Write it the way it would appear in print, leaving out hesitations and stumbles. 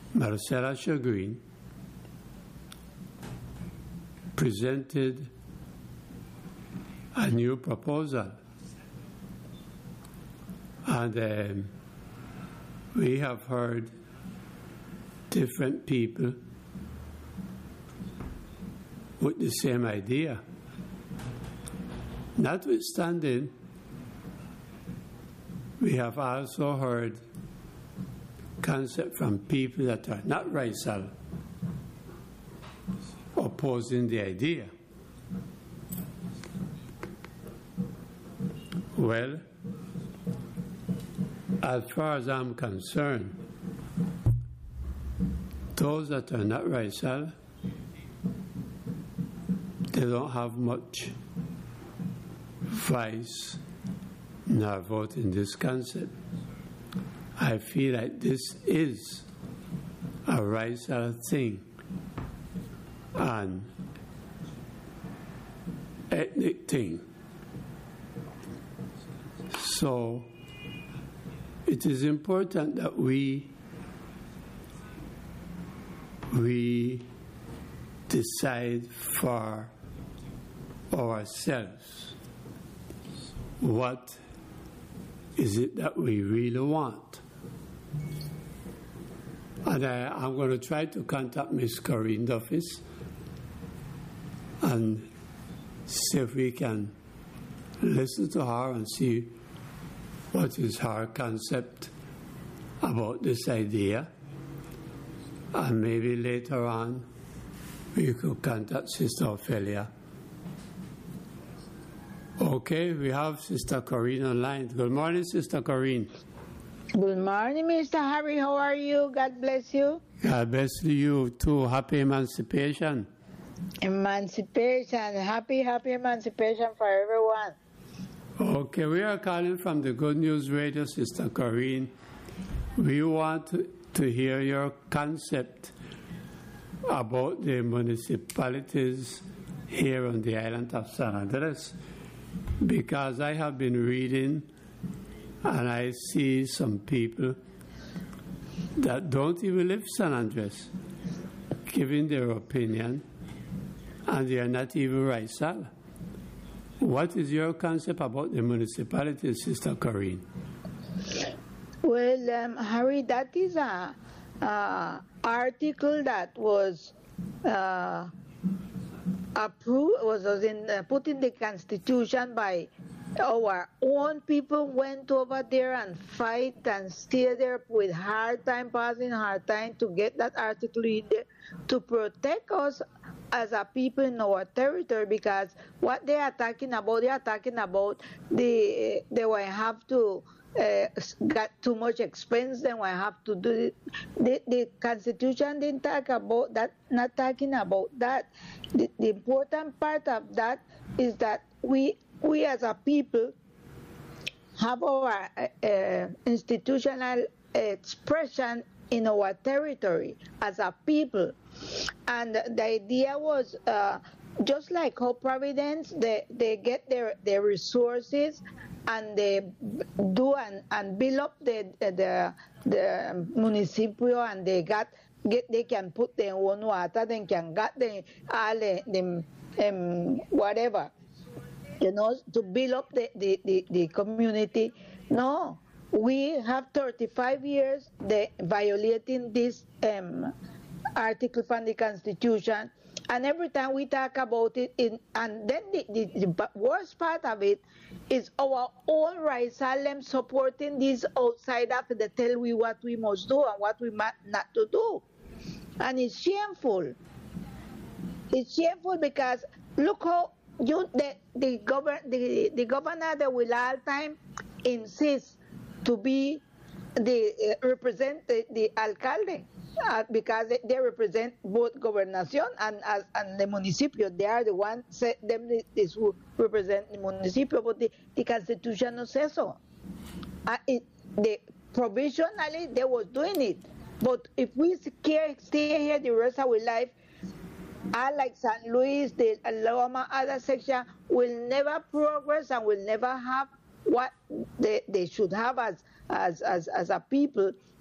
Marcella Chagrin, presented a new proposal. And we have heard different people with the same idea. Notwithstanding, we have also heard concept from people that are not racial opposing the idea. Well, as far as I'm concerned, those that are not racial, they don't have much voice nor vote in this concept. I feel like this is a racial thing and ethnic thing. So it is important that we decide for ourselves what is it that we really want. And I'm going to try to contact Miss Corinne Duffis and see if we can listen to her and see what is her concept about this idea. And maybe later on we could contact Sister Ophelia. Okay, we have Sister Corinne online. Good morning, Sister Corinne. Good morning, Mr. Harry. How are you? God bless you. God bless you too. Happy Emancipation. Emancipation. Happy emancipation for everyone. Okay, we are calling from the Good News Radio, Sister Corinne. We want to hear your concept about the municipalities here on the island of San Andres, because I have been reading and I see some people that don't even live San Andres giving their opinion, and they are not even racial. What is your concept about the municipality, Sister Corinne? Well, Harry, that is a article that was approved, put in the Constitution by our own people. Went over there and fight and stay there with hard time to get that article in there to protect us as a people in our territory, because what they are talking about they will have to got too much expense, then we have to do it. The Constitution didn't talk about that, not talking about that. The important part of that is that we as a people have our institutional expression in our territory as a people. And the idea was just like how Providence, they get their resources and they do and build up the municipio, and they can put their own water, they can get the whatever, to build up the community. No, we have 35 years violating this article from the Constitution, and every time we talk about it, and then the worst part of it is our own Raisalem supporting these outsiders that tell we what we must do and what we must not to do, and it's shameful. It's shameful because look how the governor that will all time insist to be represent the alcalde. Because they represent both gobernación and the municipio. They are the ones who represent the municipio, but the Constitution no says so. Provisionally they was doing it, but if we stay here the rest of our life, like San Luis, the Loma, other section will never progress and will never have what they should have as a people.